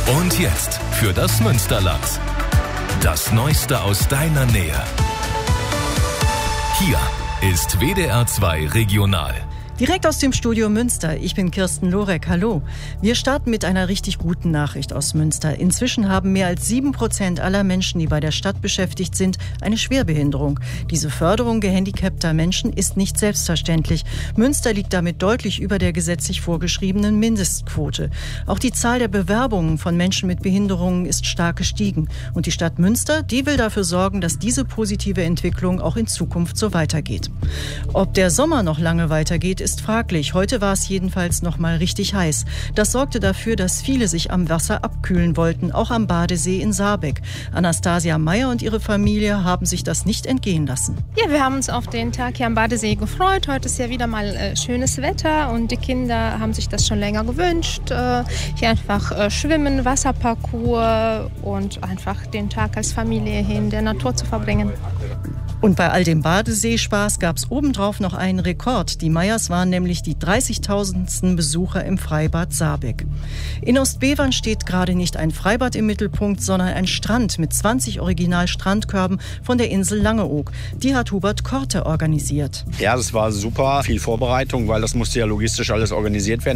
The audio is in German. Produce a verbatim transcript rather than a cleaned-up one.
Und jetzt für das Münsterland. Das Neueste aus deiner Nähe. Hier ist W D R zwei Regional. Direkt aus dem Studio Münster. Ich bin Kirsten Lorek. Hallo. Wir starten mit einer richtig guten Nachricht aus Münster. Inzwischen haben mehr als sieben Prozent aller Menschen, die bei der Stadt beschäftigt sind, eine Schwerbehinderung. Diese Förderung gehandicapter Menschen ist nicht selbstverständlich. Münster liegt damit deutlich über der gesetzlich vorgeschriebenen Mindestquote. Auch die Zahl der Bewerbungen von Menschen mit Behinderungen ist stark gestiegen. Und die Stadt Münster, die will dafür sorgen, dass diese positive Entwicklung auch in Zukunft so weitergeht. Ob der Sommer noch lange weitergeht, ist fraglich. Heute war es jedenfalls noch mal richtig heiß. Das sorgte dafür, dass viele sich am Wasser abkühlen wollten, auch am Badesee in Saarbeck. Anastasia Meyer und ihre Familie haben sich das nicht entgehen lassen. Ja, wir haben uns auf den Tag hier am Badesee gefreut. Heute ist ja wieder mal äh, schönes Wetter und die Kinder haben sich das schon länger gewünscht. Äh, hier einfach äh, schwimmen, Wasserparcours und einfach den Tag als Familie hier in der Natur zu verbringen. Und bei all dem Badeseespaß gab es obendrauf noch einen Rekord. Die Meyers waren nämlich die dreißigtausendsten Besucher im Freibad Saarbeck. In Ostbevern steht gerade nicht ein Freibad im Mittelpunkt, sondern ein Strand mit zwanzig Original-Strandkörben von der Insel Langeoog. Die hat Hubert Korte organisiert. Ja, das war super. Viel Vorbereitung, weil das musste ja logistisch alles organisiert werden.